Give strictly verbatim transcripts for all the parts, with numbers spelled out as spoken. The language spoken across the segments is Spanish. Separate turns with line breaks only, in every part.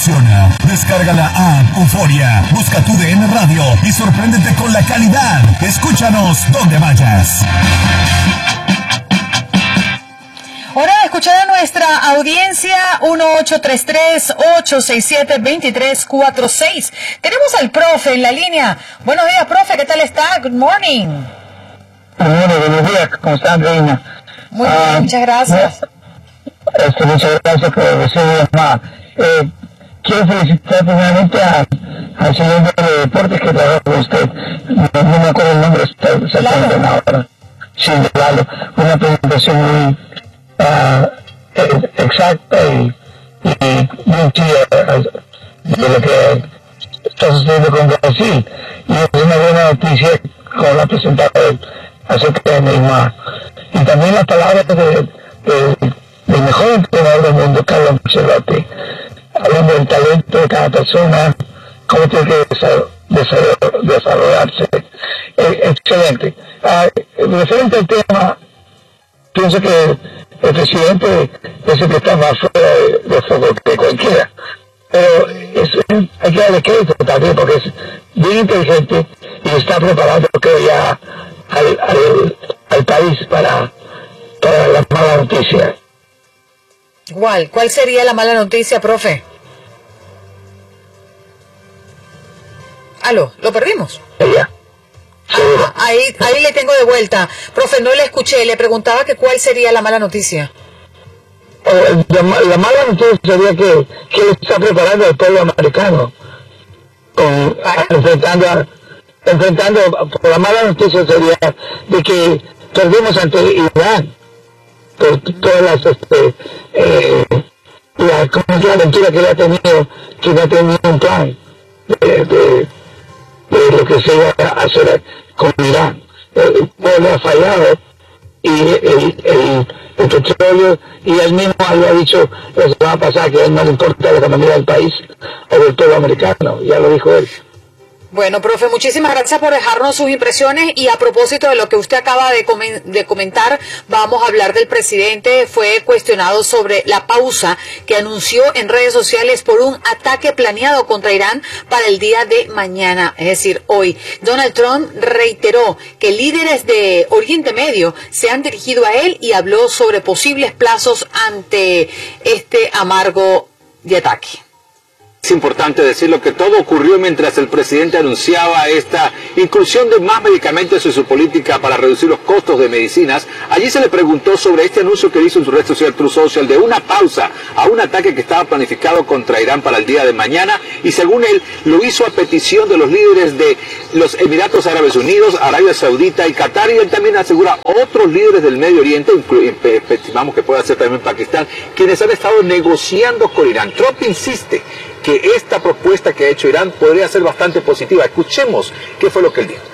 funciona. Descarga la app Euforia, busca tu D N Radio y sorpréndete con la calidad. Escúchanos donde vayas.
Hora de escuchar a nuestra audiencia, uno ocho tres tres, ocho seis siete, dos tres cuatro seis. Tenemos al profe en la línea. Buenos días, profe, ¿qué tal está? Good morning.
Bueno, buenos días, ¿cómo están, Reina?
Muy bien, uh, muchas gracias.
No, este, muchas gracias por recibir más. Eh, quiero felicitar primeramente a, al señor de deportes que trabaja con usted. No, no me acuerdo el nombre exactamente ahora. Sí, claro. Una presentación muy uh, exacta y, y muy chida de lo que está sucediendo con Brasil. Y es una buena noticia con la presentación acerca de Neymar. Y también las palabras de, de, del mejor entrenador del mundo, Carlo Ancelotti, hablando del talento de cada persona, cómo tiene que desarrollarse. Eh, excelente. Ah, referente al tema, pienso que el presidente es el que está más fuera de, de foco que cualquiera. Pero es, hay que darle crédito también porque es bien inteligente y está preparando, creo, ya al, al, al país para, para la mala noticia.
¿Cuál? ¿Cuál sería la mala noticia, profe? Aló, ¿lo perdimos?
Ya.
Ah, ahí, ahí le tengo de vuelta. Profe, no le escuché, le preguntaba que cuál sería la mala noticia.
Oh, la, la mala noticia sería que, que él está preparando al pueblo americano. Con, enfrentando, a, enfrentando, la mala noticia sería de que perdimos ante Irán. Por todas las, este, eh, la, como es la aventura que él ha tenido, que no ha tenido un plan de, de, de lo que se iba a hacer con Irán. El pueblo ha fallado y el, el, el petróleo, y él mismo había dicho la semana pasada que a él no le importa la economía del país o del pueblo americano, ya lo dijo él.
Bueno, profe, muchísimas gracias por dejarnos sus impresiones, y a propósito de lo que usted acaba de, comen de comentar, vamos a hablar del presidente. Fue cuestionado sobre la pausa que anunció en redes sociales por un ataque planeado contra Irán para el día de mañana, es decir, hoy. Donald Trump reiteró que líderes de Oriente Medio se han dirigido a él y habló sobre posibles plazos ante este amargo de ataque.
Es importante decirlo que todo ocurrió mientras el presidente anunciaba esta inclusión de más medicamentos en su política para reducir los costos de medicinas. Allí se le preguntó sobre este anuncio que hizo en su red social Truth Social de una pausa a un ataque que estaba planificado contra Irán para el día de mañana, y según él lo hizo a petición de los líderes de los Emiratos Árabes Unidos, Arabia Saudita y Qatar, y él también asegura otros líderes del Medio Oriente, estimamos que pueda ser también Pakistán, quienes han estado negociando con Irán. Trump insiste que esta propuesta que ha hecho Irán podría ser bastante positiva. Escuchemos qué fue lo que él dijo.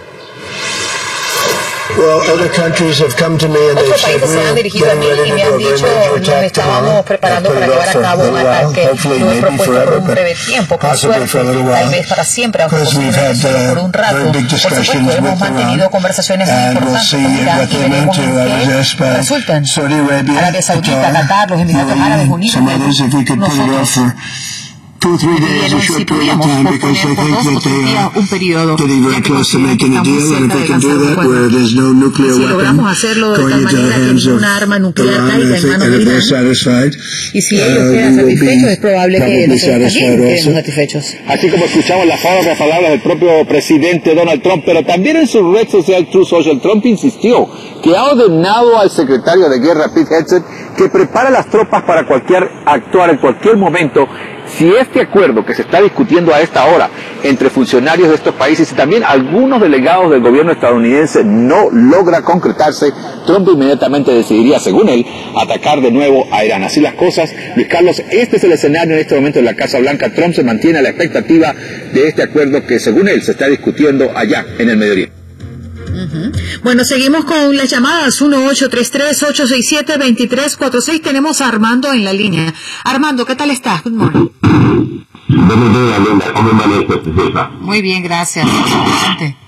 Otros países se han dirigido a mí y me han dicho nos estábamos preparando para llevar a cabo un ataque. Lo he propuesto por un breve tiempo, por suerte, tal vez para siempre, aunque posiblemente por un rato. Por supuesto, hemos mantenido conversaciones muy importantes con Irán y veremos en qué resultan. Arabia Saudita, Qatar, los Emiratos Árabes Unidos, nosotros.
Two or three days, a short period of time, because I think that they are getting very close to making a deal, and if they can do that, where there's no nuclear weapon going into the hands of Iran, I think, and if they're satisfied, uh, we will be probably satisfied also.
Así como escuchamos las palabras, palabras del propio presidente Donald Trump, pero también en su red social Truth Social, Trump insistió que ha ordenado al secretario de Guerra, Pete Hegseth, que prepara las tropas para cualquier actuar en cualquier momento si este acuerdo que se está discutiendo a esta hora entre funcionarios de estos países y también algunos delegados del gobierno estadounidense no logra concretarse. Trump inmediatamente decidiría, según él, atacar de nuevo a Irán. Así las cosas, Luis Carlos, este es el escenario en este momento en la Casa Blanca. Trump se mantiene a la expectativa de este acuerdo que, según él, se está discutiendo allá en el Medio Oriente.
Uh-huh. Bueno, seguimos con las llamadas uno ocho tres tres, ocho seis siete, dos tres cuatro seis. Tenemos a Armando en la línea. Armando, ¿qué tal estás? Good morning.
Buenos días, Linda. ¿Cómo amanece, preciosa?
Muy bien, gracias. Adelante.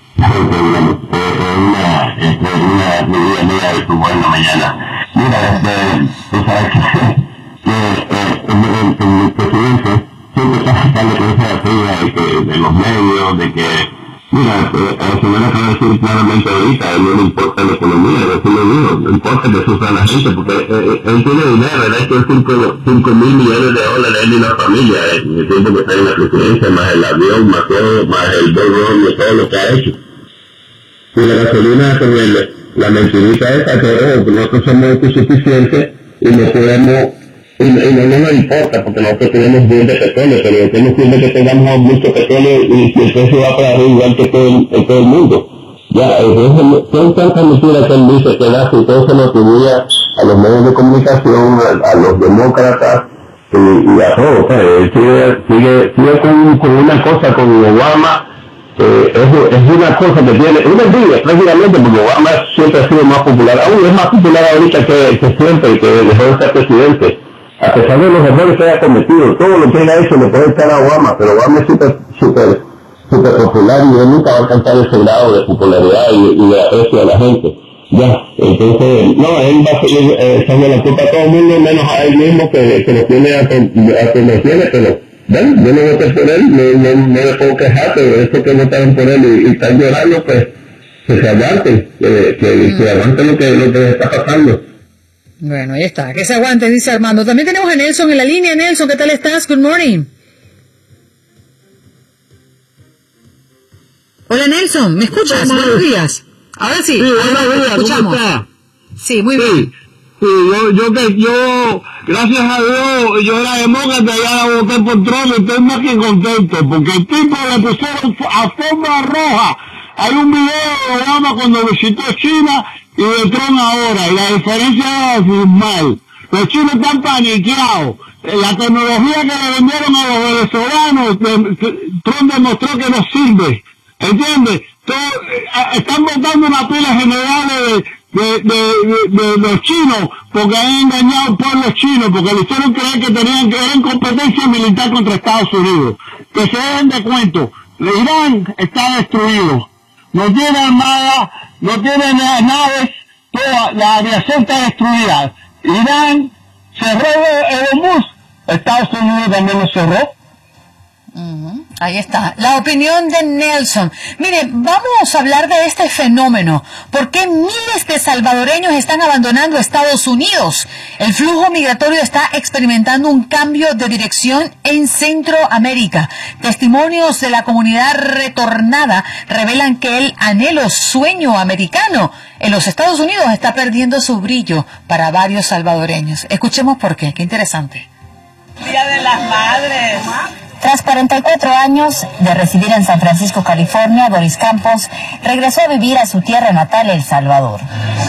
Una medida mía de tu buena mañana. Mira, tú sabes que el presidente siempre quitarle con esa batalla de, que, de los medios, de que, mira, eh, el señor acaba de decir claramente ahorita, a él no le importa la economía, no es lo mío, no importa que sufra la gente, porque eh, él tiene dinero, él ha hecho cinco mil millones de dólares él y la familia, en el tiempo que está en la presidencia, más el avión, más todo, más el bolón, todo lo que ha hecho. Y la gasolina con el, la mentirita esa, que oh, nosotros somos autosuficientes y no podemos, y, y no, no nos importa, porque nosotros tenemos bien de petróleo, pero lo que no sirve que tengamos mucho petróleo y, y el precio va para arriba igual que todo el, en todo el mundo. Ya, entonces, son tantas mentiras que él dice que da, y todo se lo atribuye a los medios de comunicación, a, a los demócratas y, y a todos. O sea, él sigue, sigue, sigue con, con una cosa, con Obama. Eh, es, es una cosa que tiene, una envidia prácticamente, porque Obama siempre ha sido más popular, aún es más popular ahorita que, que siempre, que dejó de ser presidente, a pesar de los errores que haya cometido, todo lo que él ha hecho le puede estar a Obama, pero Obama es súper, súper, súper popular y él nunca va a alcanzar ese grado de popularidad y, y de aprecio a la gente. Ya, entonces, no, él va a seguir eh, echando la culpa a todo el mundo, menos a él mismo que, que lo tiene a que lo tiene, pero bueno, yo no voté por él, no, no, no le puedo quejar, pero eso que votaron por él y, y están llorando, pues, que se aguanten, que, que, mm. que aguanten lo que, lo que les está pasando.
Bueno, ahí está, que se aguanten, dice Armando. También tenemos a Nelson en la línea. Nelson, ¿qué tal estás? Good morning. Hola Nelson, ¿me escuchas?
Sí,
buenos días. Ahora sí,
sí buenos días,
escuchamos.
¿cómo está?
Sí, muy
sí.
bien.
Sí, yo, yo, que yo, gracias a Dios, yo era demócrata y ahora voté por Trump y estoy más que contento, porque el tipo le pusieron a forma roja. Hay un video de Obama cuando visitó China y de Trump ahora, y la diferencia es abismal. Los chinos están paniqueados. La tecnología que le vendieron a los venezolanos, Trump demostró que no sirve. ¿Entiendes? Están votando una pila general de... De, de, de, de los chinos, porque han engañado al pueblo chino, porque le hicieron creer que tenían que ver en competencia militar contra Estados Unidos. Que se den de cuento, Irán está destruido, no tiene armada, no tiene naves, toda la aviación está destruida. Irán cerró el Hormuz, Estados Unidos también lo cerró.
Uh-huh. Ahí está, la opinión de Nelson. Mire, vamos a hablar de este fenómeno. ¿Por qué miles de salvadoreños están abandonando Estados Unidos? El flujo migratorio está experimentando un cambio de dirección en Centroamérica. Testimonios de la comunidad retornada revelan que el anhelo sueño americano en los Estados Unidos está perdiendo su brillo para varios salvadoreños. Escuchemos por qué, qué interesante.
Día de las Madres.
Tras cuarenta y cuatro años de residir en San Francisco, California, Doris Campos regresó a vivir a su tierra natal, El Salvador.